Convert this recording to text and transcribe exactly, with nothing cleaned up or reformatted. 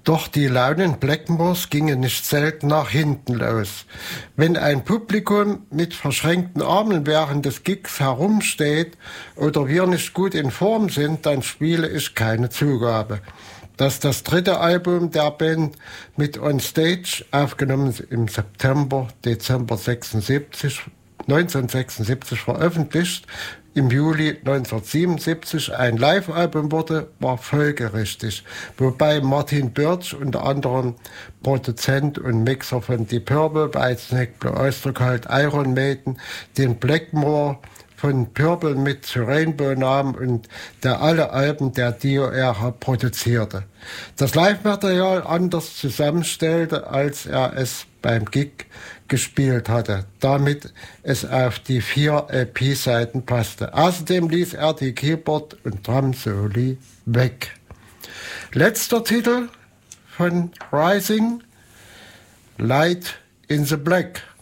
Doch die Launen Blackmores gingen nicht selten nach hinten los. Wenn ein Publikum mit verschränkten Armen während des Gigs herumsteht oder wir nicht gut in Form sind, dann spiele ich keine Zugabe. Das ist das dritte Album der Band mit On Stage, aufgenommen im September, Dezember sechsundsiebzig, neunzehnhundertsechsundsiebzig veröffentlicht. Im Juli neunzehnhundertsiebenundsiebzig ein Live-Album wurde, war folgerichtig, wobei Martin Birch, unter anderem Produzent und Mixer von Deep Purple, Whitesnake, Blue Oyster Cult, Iron Maiden, den Blackmore von Purple mit zu Rainbow nahm und der alle Alben der Dio-Ära produzierte. Das Live-Material anders zusammenstellte, als er es beim Gig gespielt hatte, damit es auf die vier L P-Seiten passte. Außerdem ließ er die Keyboard- und Drum-Soli weg. Letzter Titel von Rising, Light in the Black.